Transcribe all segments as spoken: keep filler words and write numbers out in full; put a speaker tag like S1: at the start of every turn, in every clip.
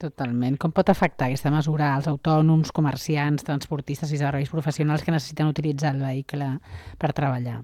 S1: Totalment. Com pot afectar aquesta mesura als autònoms, comerciants, transportistes i serveis professionals que necessiten utilitzar el vehicle per treballar?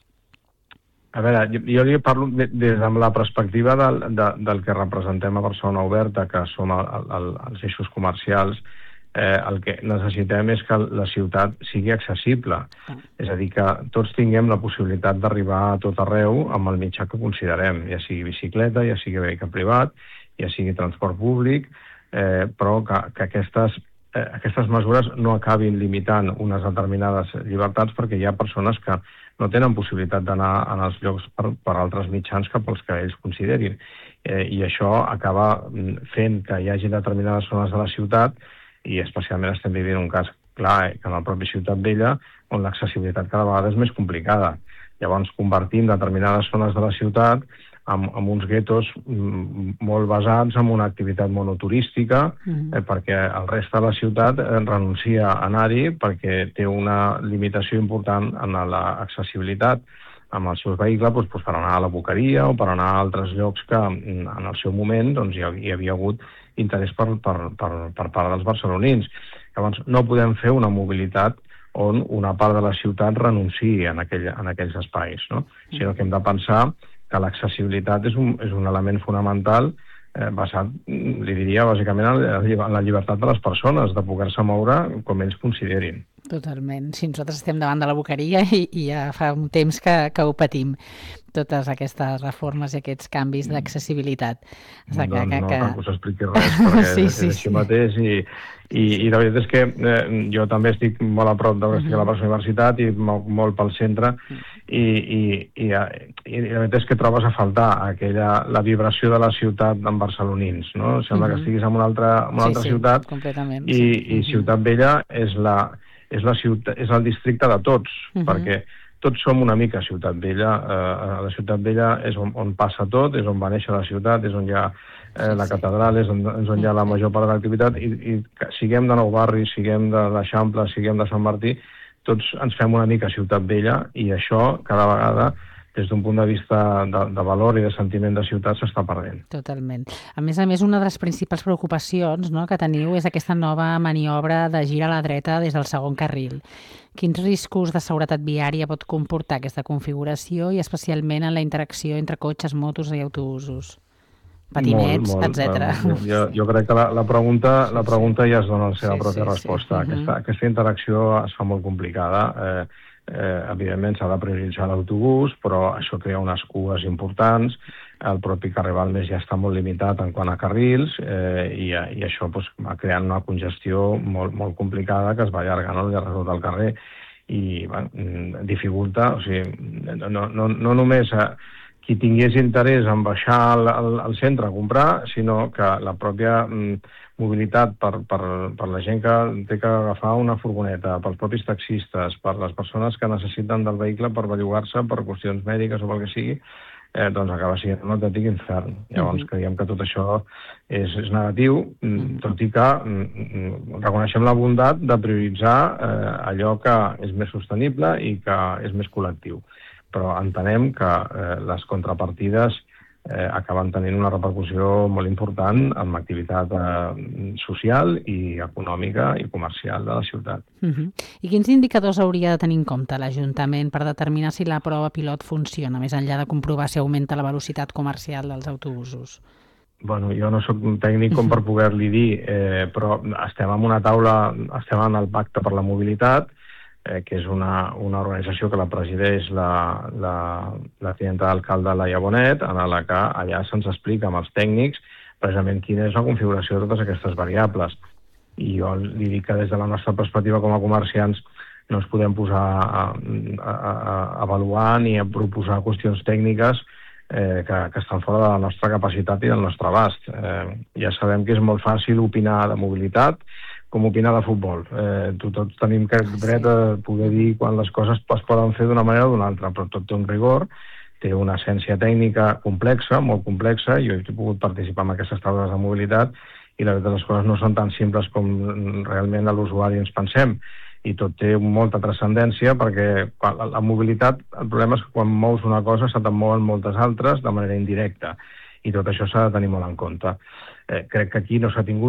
S2: A veure, jo, jo li parlo des de la perspectiva del, de, del que representem a Barcelona Oberta, que som el, el, els eixos comercials. Eh, el que necessitem és que la ciutat sigui accessible. Ah. És a dir, que tots tinguem la possibilitat d'arribar a tot arreu amb el mitjà que considerem, ja sigui bicicleta, ja sigui vehicle privat, ja sigui transport públic, eh, però que, que aquestes, eh, aquestes mesures no acabin limitant unes determinades llibertats, perquè hi ha persones que no tenen possibilitat d'anar en els llocs per, per altres mitjans que pels que ells considerin. Eh, I això acaba fent que hi hagi determinades zones de la ciutat, i especialment estem vivint un cas clar, eh, que en la pròpia Ciutat Vella, on l'accessibilitat cada vegada és més complicada. Llavors convertim determinades zones de la ciutat en, en uns guetos mm, molt basats en una activitat monoturística, mm-hmm. eh, perquè el reste de la ciutat eh, renuncia a anar-hi perquè té una limitació important en l'accessibilitat amb els seus vehicles, doncs, doncs, per anar a la Boqueria o per anar a altres llocs que en el seu moment doncs, hi, hi havia hagut interès per, per, per, per part dels barcelonins. Llavors, no podem fer una mobilitat on una part de la ciutat renunciï en, aquell, en aquells espais, no? Sinó que hem de pensar que l'accessibilitat és un, és un element fonamental eh, basat, li diria, bàsicament en la llibertat de les persones, de poder-se moure com ells considerin.
S1: Totalment. Sí, nosaltres estem davant de la Boqueria i, i ja fa un temps que, que ho patim, totes aquestes reformes i aquests canvis d'accessibilitat.
S2: O sigui, doncs que, no que... cal que us expliqui res, perquè sí, sí, és així sí. mateix i, i, i la veritat és que eh, jo també estic molt a prop de uh-huh. la Barcelona Universitat i molt, molt pel centre i, i, i, i la veritat és que trobes a faltar aquella, la vibració de la ciutat en barcelonins, no? Sembla uh-huh. que estiguis en una altra, en una sí, altra
S1: sí,
S2: ciutat
S1: completament,
S2: i,
S1: sí.
S2: i Ciutat Vella és la és la ciutat, és el districte de tots, uh-huh. perquè tots som una mica Ciutat Vella. Eh, la Ciutat Vella és on, on passa tot, és on va néixer la ciutat, és on hi ha eh, sí, la catedral, és on, és on hi ha la major part de l'activitat, i, i siguem de Nou Barri, siguem de l'Eixample, siguem de Sant Martí, tots ens fem una mica Ciutat Vella, i això cada vegada des d'un punt de vista de, de valor i de sentiment de ciutat s'està perdent.
S1: Totalment. A més a més, una de les principals preocupacions, no, que teniu és aquesta nova maniobra de gir a la dreta des del segon carril. Quins riscos de seguretat viària pot comportar aquesta configuració i especialment en la interacció entre cotxes, motos i autobusos? Patinets, etcètera.
S2: Jo, jo crec que la, la, pregunta, la pregunta ja es dona la seva sí, pròpia sí, resposta. Sí. Aquesta, uh-huh. aquesta interacció es fa molt complicada. Eh, Eh, evidentment s'ha de prioritzar l'autobús, però això crea unes cues importants, el propi carrer Balmes ja està molt limitat en quant a carrils eh, i, i això pues, va creant una congestió molt, molt complicada que es va allargant al llarg del carrer i bueno, dificulta, o sigui, no, no, no només eh, qui tingués interès en baixar al, al, al centre a comprar, sinó que la pròpia mm, mobilitat per, per, per la gent que té que agafar una furgoneta, pels propis taxistes, per les persones que necessiten del vehicle per bellugar-se, per qüestions mèdiques o pel que sigui, eh, doncs acaba sent un autèntic infern. Llavors, uh-huh. creiem que tot això és, és negatiu, uh-huh. tot i que mm, reconeixem la bondat de prioritzar eh, allò que és més sostenible i que és més col·lectiu. Però entenem que eh, les contrapartides eh, acaben tenint una repercussió molt important en l'activitat eh, social i econòmica i comercial de la ciutat.
S1: Uh-huh. I quins indicadors hauria de tenir en compte l'Ajuntament per determinar si la prova pilot funciona, més enllà de comprovar si augmenta la velocitat comercial dels autobusos?
S2: Bueno, jo no sóc un tècnic com per poder-li dir, eh, però estem en una taula, estem en el Pacte per la Mobilitat, eh, que és una, una organització que la presideix la, la, la tinenta d'alcalde Laia Bonet, en la que allà se'ns explica amb els tècnics precisament quina és la configuració de totes aquestes variables. I jo li dic que des de la nostra perspectiva com a comerciants no ens podem posar a, a, a, a avaluar ni a proposar qüestions tècniques eh, que, que estan fora de la nostra capacitat i del nostre abast. Eh, ja sabem que és molt fàcil opinar de mobilitat, com opinar de futbol. Eh, tots tenim que dret a poder dir quan les coses es poden fer d'una manera o d'una altra, però tot té un rigor, té una essència tècnica complexa, molt complexa. Jo he pogut participar en aquestes taules de mobilitat i la veritat les coses no són tan simples com realment a l'usuari ens pensem. I tot té molta transcendència perquè la, la mobilitat, el problema és que quan mous una cosa se te'n mouen moltes altres de manera indirecta i tot això s'ha de tenir molt en compte. Eh, crec que aquí no s'ha tingut